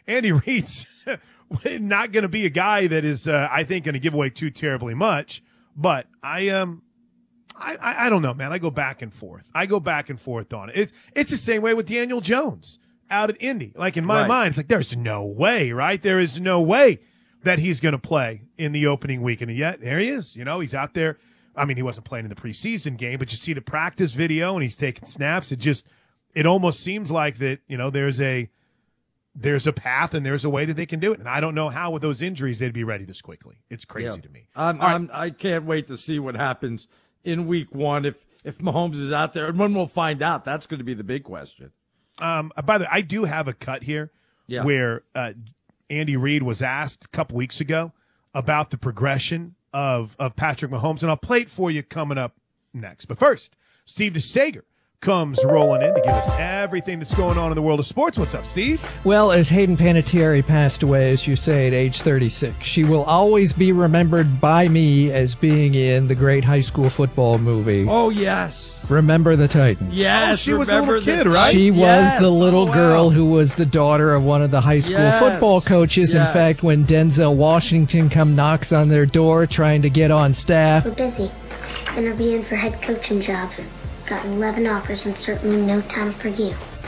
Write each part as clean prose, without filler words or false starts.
Andy Reid's not going to be a guy that is, I think, going to give away too terribly much. But I don't know, man. I go back and forth. On it. It's the same way with Daniel Jones out at Indy. Like, in my mind, it's like, there's no way, right? There is no way that he's going to play in the opening weekend. And yet, there he is. You know, he's out there. I mean, he wasn't playing in the preseason game, but you see the practice video and he's taking snaps. It almost seems like that, you know, there's a path and there's a way that they can do it. And I don't know how with those injuries they'd be ready this quickly. It's crazy to me. I can't wait to see what happens in week one if Mahomes is out there. And when we'll find out, that's going to be the big question. By the way, I do have a cut here where Andy Reid was asked a couple weeks ago about the progression of Patrick Mahomes, and I'll play it for you coming up next. But first, Steve DeSager comes rolling in to give us everything that's going on in the world of sports. What's up, Steve? Well, as Hayden Panettiere passed away, as you say, at age 36, she will always be remembered by me as being in the great high school football movie. Oh, yes. Remember the Titans. Yes, she was a little kid, right? She was the little girl who was the daughter of one of the high school football coaches. Yes. In fact, when Denzel Washington knocks on their door trying to get on staff. We're busy. Interviewing for head coaching jobs. Got 11 offers and certainly no time for you.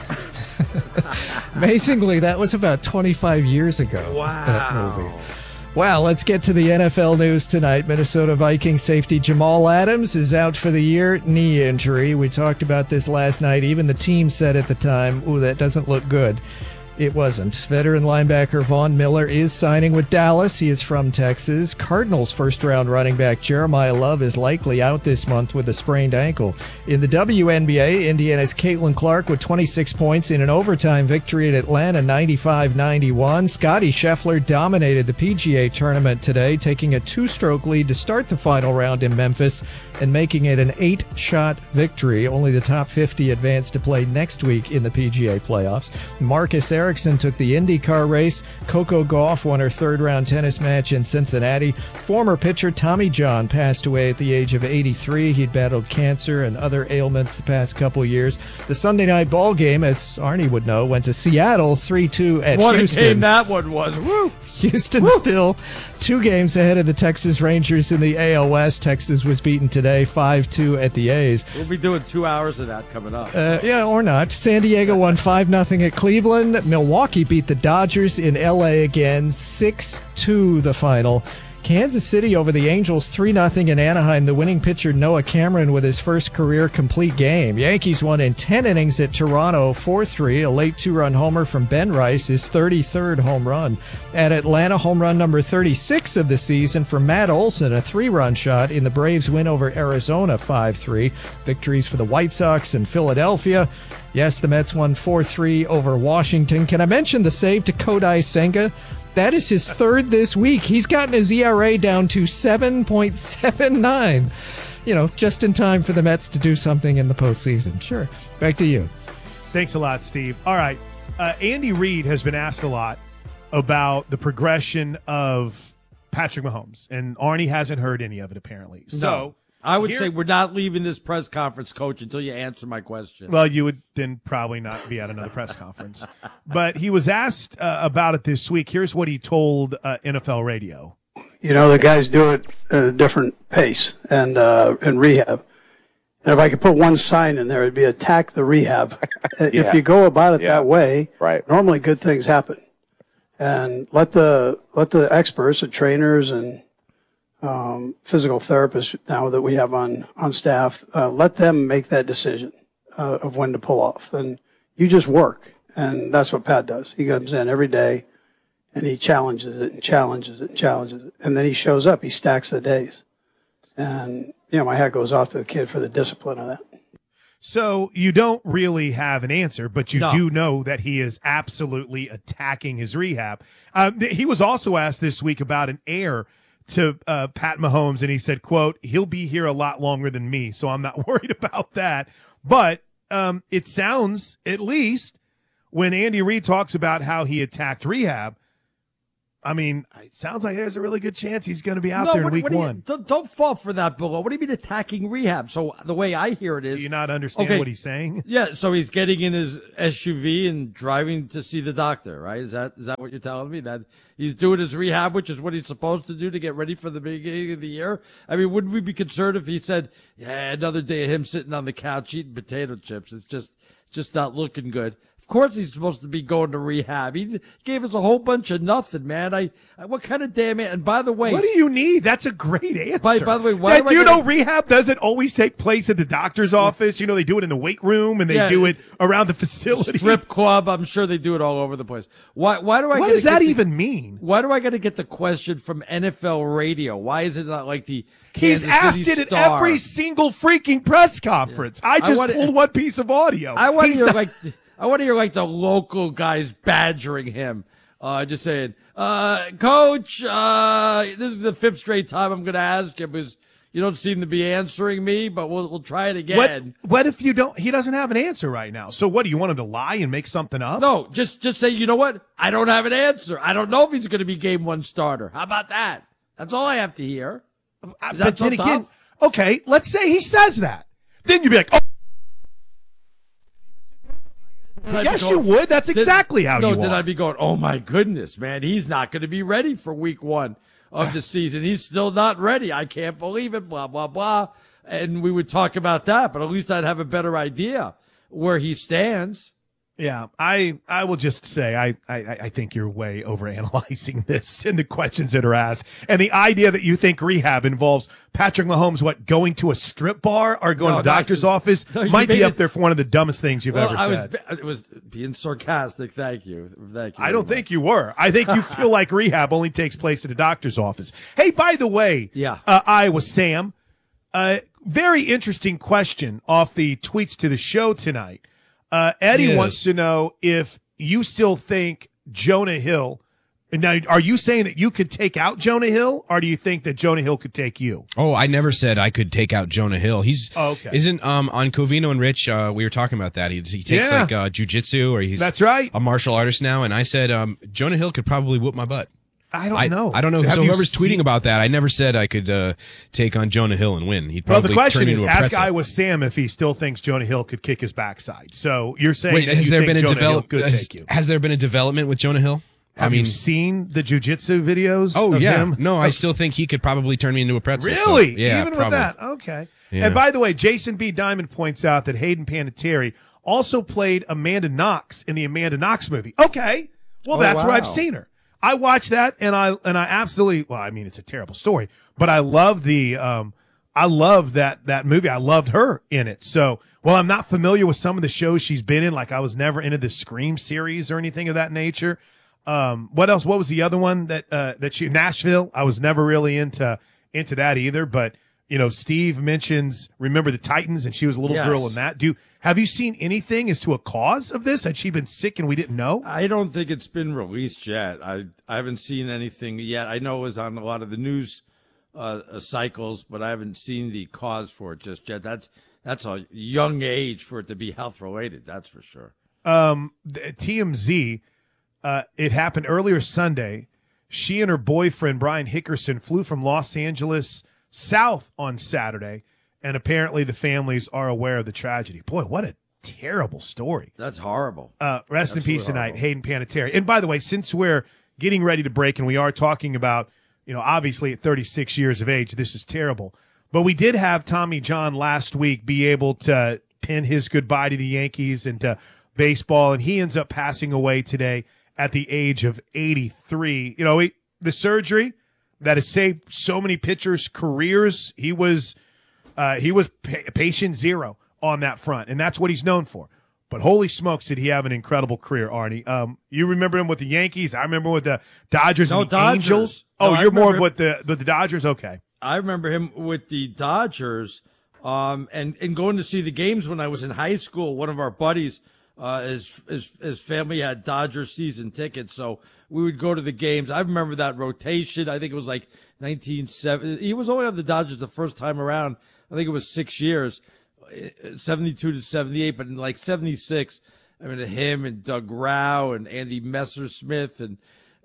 Amazingly, that was about 25 years ago. Wow. That movie. Wow, let's get to the NFL news tonight. Minnesota Vikings safety Jamal Adams is out for the year, knee injury. We talked about this last night. Even the team said at the time, ooh, that doesn't look good. It wasn't. Veteran linebacker Von Miller is signing with Dallas. He is from Texas. Cardinals first-round running back Jeremiah Love is likely out this month with a sprained ankle. In the WNBA, Indiana's Caitlin Clark with 26 points in an overtime victory at Atlanta 95-91. Scottie Scheffler dominated the PGA tournament today, taking a 2-stroke lead to start the final round in Memphis and making it an 8-shot victory. Only the top 50 advance to play next week in the PGA playoffs. Marcus Ericsson took the IndyCar race. Coco Gauff won her third-round tennis match in Cincinnati. Former pitcher Tommy John passed away at the age of 83. He'd battled cancer and other ailments the past couple years. The Sunday night ball game, as Arnie would know, went to Seattle 3-2 at Houston. What a game that one was. Woo! Houston still 2 games ahead of the Texas Rangers in the AL West. Texas was beaten today 5-2 at the A's. We'll be doing 2 hours of that coming up. Yeah, or not. San Diego won 5-0 at Cleveland. Milwaukee beat the Dodgers in LA again, 6-2 the final. Kansas City over the Angels 3-0 in Anaheim. The winning pitcher Noah Cameron with his first career complete game. Yankees won in 10 innings at Toronto 4-3. A late 2-run homer from Ben Rice, his 33rd home run. At Atlanta, home run number 36 of the season for Matt Olson, a 3-run shot in the Braves win over Arizona 5-3. Victories for the White Sox and Philadelphia. Yes, the Mets won 4-3 over Washington. Can I mention the save to Kodai Senga? That is his third this week. He's gotten his ERA down to 7.79. You know, just in time for the Mets to do something in the postseason. Sure. Back to you. Thanks a lot, Steve. All right. Andy Reid has been asked a lot about the progression of Patrick Mahomes, and Arnie hasn't heard any of it, apparently. No. So I would say we're not leaving this press conference, Coach, until you answer my question. Well, you would then probably not be at another press conference. But he was asked about it this week. Here's what he told NFL Radio. You know, the guys do it at a different pace and in rehab. And if I could put one sign in there, it'd be attack the rehab. If you go about it that way, normally good things happen. And let the experts, the trainers and physical therapists now that we have on staff, let them make that decision of when to pull off. And you just work. And that's what Pat does. He comes in every day and he challenges it and challenges it and challenges it. And then he shows up. He stacks the days. And, you know, my hat goes off to the kid for the discipline of that. So you don't really have an answer, but you do know that he is absolutely attacking his rehab. He was also asked this week about an heir to Pat Mahomes, and he said, quote, he'll be here a lot longer than me, so I'm not worried about that. But it sounds, at least, when Andy Reid talks about how he attacked rehab, I mean, it sounds like there's a really good chance he's going to be out there in week one. Don't fall for that, Bill. What do you mean attacking rehab? So the way I hear it is, do you not understand what he's saying? Yeah, so he's getting in his SUV and driving to see the doctor, right? Is that what you're telling me? That he's doing his rehab, which is what he's supposed to do to get ready for the beginning of the year? I mean, wouldn't we be concerned if he said, yeah, another day of him sitting on the couch eating potato chips? It's just not looking good. Of course he's supposed to be going to rehab. He gave us a whole bunch of nothing, man. What kind of damn man? And by the way, what do you need? That's a great answer. By the way, why do you know rehab doesn't always take place at the doctor's office? You know, they do it in the weight room and they do it around the facility. Strip club. I'm sure they do it all over the place. Why do I? What does that even mean? Why do I got to get the question from NFL radio? Why is it not like the He's Kansas asked City it Star? at every single freaking press conference. I just pulled one piece of audio. I want to hear like the local guys badgering him, just saying, Coach, this is the 5th straight time I'm going to ask him because you don't seem to be answering me, but we'll try it again. What if you don't? He doesn't have an answer right now. So what do you want him to lie and make something up? No, just say, you know what? I don't have an answer. I don't know if he's going to be game 1 starter. How about that? That's all I have to hear. Is that so tough? Okay, let's say he says that. Then you'd be like, oh. Yes, you would. That's exactly how you are. Then I'd be going, oh, my goodness, man. He's not going to be ready for week 1 of the season. He's still not ready. I can't believe it, blah, blah, blah. And we would talk about that, but at least I'd have a better idea where he stands. Yeah, I will just say I think you're way overanalyzing this and the questions that are asked. And the idea that you think rehab involves Patrick Mahomes, going to a strip bar or going to the doctor's office might be up there for one of the dumbest things you've ever said. It was being sarcastic. Thank you. I don't think you were. I think you feel like rehab only takes place at a doctor's office. Hey, by the way, Iowa Sam, very interesting question off the tweets to the show tonight. Eddie wants to know if you still think Jonah Hill. Now, are you saying that you could take out Jonah Hill, or do you think that Jonah Hill could take you? Oh, I never said I could take out Jonah Hill. Isn't on Covino and Rich? We were talking about that. He takes like jujitsu, or that's right, a martial artist now. And I said Jonah Hill could probably whoop my butt. I don't know. I don't know. So whoever's tweeting about that, I never said I could take on Jonah Hill and win. He'd probably the question turn is, into a ask pretzel. Iowa Sam if he still thinks Jonah Hill could kick his backside. So you're saying Wait, that has you there think been a Jonah Hill could take you? Has there been a development with Jonah Hill? Have you seen the jiu-jitsu videos? Oh, of yeah. him? No, I still think he could probably turn me into a pretzel. Really? So, yeah, Even probably. with that? Okay. Yeah. And by the way, Jason B. Diamond points out that Hayden Panettiere also played Amanda Knox in the Amanda Knox movie. Okay. Well, that's where I've seen her. I watched that and I absolutely, well, I mean, it's a terrible story, but I love that movie. I loved her in it. So, well, I'm not familiar with some of the shows she's been in. Like I was never into the Scream series or anything of that nature. What else? What was the other one that she, Nashville? I was never really into that either, but you know, Steve mentions Remember the Titans and she was a little girl in that. Have you seen anything as to a cause of this? Had she been sick and we didn't know? I don't think it's been released yet. I haven't seen anything yet. I know it was on a lot of the news cycles, but I haven't seen the cause for it just yet. That's a young age for it to be health related. That's for sure. TMZ, it happened earlier Sunday. She and her boyfriend, Brian Hickerson, flew from Los Angeles south on Saturday, and apparently the families are aware of the tragedy. Boy, what a terrible story. That's horrible. Rest in peace tonight, Hayden Panettiere. And by the way, since we're getting ready to break and we are talking about, you know, obviously at 36 years of age, this is terrible. But we did have Tommy John last week be able to pin his goodbye to the Yankees and to baseball, and he ends up passing away today at the age of 83. You know, the surgery that has saved so many pitchers' careers, he was patient zero on that front, and that's what he's known for. But holy smokes, did he have an incredible career, Arnie. You remember him with the Yankees. I remember with the Dodgers and the Angels. Oh, you're more with the Dodgers? Okay. I remember him with the Dodgers and going to see the games when I was in high school. One of our buddies, his family had Dodgers season tickets, so we would go to the games. I remember that rotation. I think it was like 1970. He was only on the Dodgers the first time around. I think it was 6 years, 72 to 78. But in like 76, I mean, him and Doug Rauch and Andy Messersmith and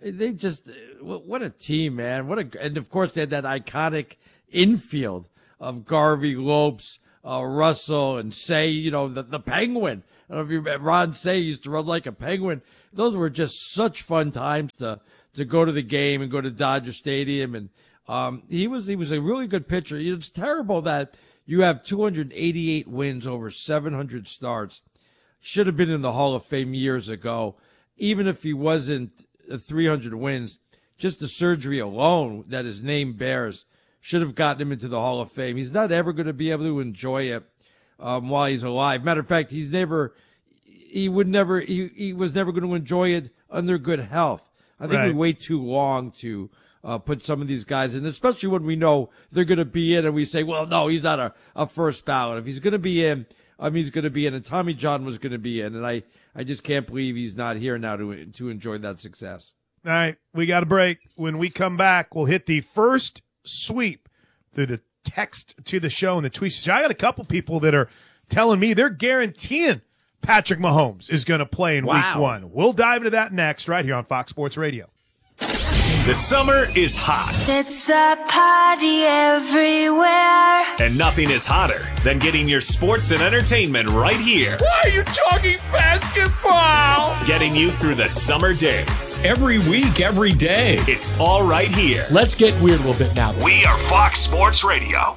They just, what a team, man. And of course they had that iconic infield of Garvey, Lopes, Russell, and Say, the Penguin. I don't know if you remember, Ron Say used to run like a penguin. Those were just such fun times to go to the game and go to Dodger Stadium. And he was a really good pitcher. It's terrible that you have 288 wins over 700 starts. Should have been in the Hall of Fame years ago. Even if he wasn't 300 wins, just the surgery alone that his name bears should have gotten him into the Hall of Fame. He's not ever going to be able to enjoy it while he's alive. Matter of fact, he was never going to enjoy it under good health. I think we wait too long to put some of these guys in, especially when we know they're going to be in and we say, well, no, he's not a first ballot. If he's going to be in, he's going to be in, and Tommy John was going to be in. And I just can't believe he's not here now to enjoy that success. All right, we got a break. When we come back, we'll hit the first sweep through the text to the show and the tweets. I got a couple people that are telling me they're guaranteeing Patrick Mahomes is going to play in week one. We'll dive into that next right here on Fox Sports Radio. The summer is hot. It's a party everywhere. And nothing is hotter than getting your sports and entertainment right here. Why are you talking basketball? Getting you through the summer days. Every week, every day. It's all right here. Let's get weird a little bit now. We are Fox Sports Radio.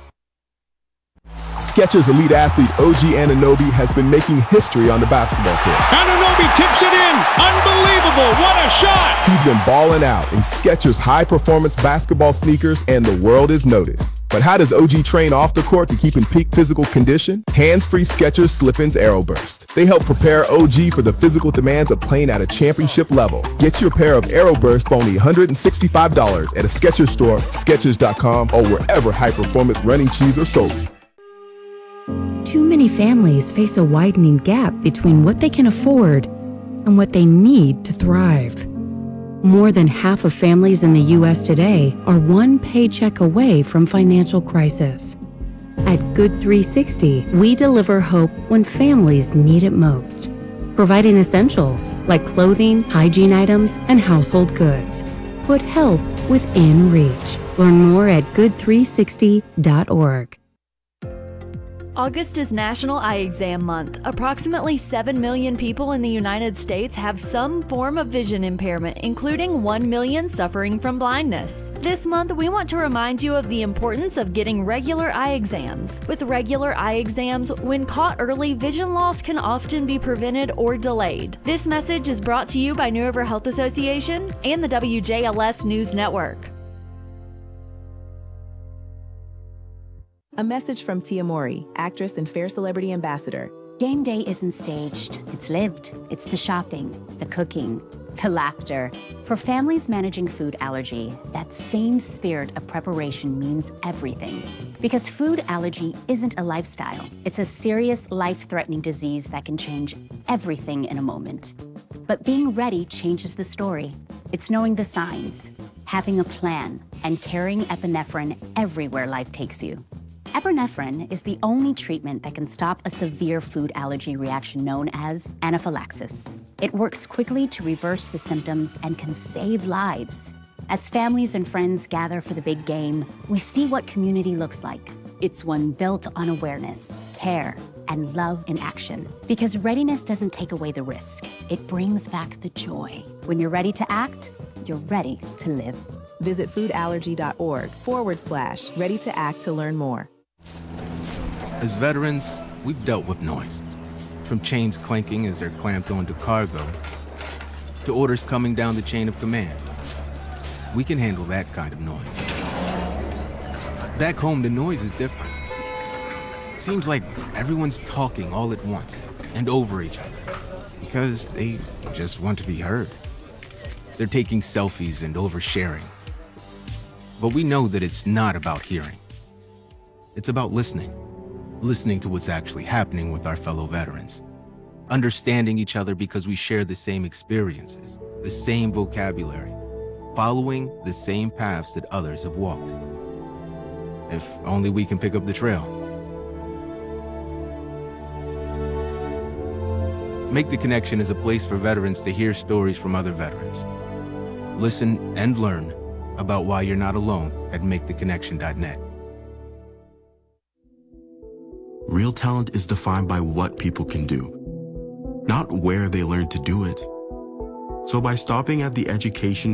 Skechers elite athlete OG Anunoby has been making history on the basketball court. Anunoby tips it in. Unbelievable. What a shot. He's been balling out in Skechers high-performance basketball sneakers, and the world is noticed. But how does OG train off the court to keep in peak physical condition? Hands-free Skechers Slip-ins Aeroburst. They help prepare OG for the physical demands of playing at a championship level. Get your pair of Aeroburst for only $165 at a Skechers store, Skechers.com, or wherever high-performance running shoes are sold. Too many families face a widening gap between what they can afford and what they need to thrive. More than half of families in the U.S. today are one paycheck away from financial crisis. At Good 360, we deliver hope when families need it most, providing essentials like clothing, hygiene items, and household goods. Put help within reach. Learn more at good360.org. August is National Eye Exam Month. Approximately 7 million people in the United States have some form of vision impairment, including 1 million suffering from blindness. This month, we want to remind you of the importance of getting regular eye exams. With regular eye exams, when caught early, vision loss can often be prevented or delayed. This message is brought to you by New River Health Association and the WJLS News Network. A message from Tia Mori, actress and Fair Celebrity Ambassador. Game day isn't staged, it's lived. It's the shopping, the cooking, the laughter. For families managing food allergy, that same spirit of preparation means everything. Because food allergy isn't a lifestyle. It's a serious, life-threatening disease that can change everything in a moment. But being ready changes the story. It's knowing the signs, having a plan, and carrying epinephrine everywhere life takes you. Epinephrine is the only treatment that can stop a severe food allergy reaction known as anaphylaxis. It works quickly to reverse the symptoms and can save lives. As families and friends gather for the big game, we see what community looks like. It's one built on awareness, care, and love in action. Because readiness doesn't take away the risk. It brings back the joy. When you're ready to act, you're ready to live. Visit foodallergy.org/ready to act to learn more. As veterans, we've dealt with noise. From chains clanking as they're clamped onto cargo, to orders coming down the chain of command. We can handle that kind of noise. Back home, the noise is different. It seems like everyone's talking all at once and over each other because they just want to be heard. They're taking selfies and oversharing. But we know that it's not about hearing. It's about listening to what's actually happening with our fellow veterans, understanding each other because we share the same experiences, the same vocabulary, following the same paths that others have walked. If only we can pick up the trail. Make the Connection is a place for veterans to hear stories from other veterans. listen, and learn about why you're not alone at MakeTheConnection.net. Real talent is defined by what people can do, not where they learn to do it. So by stopping at the education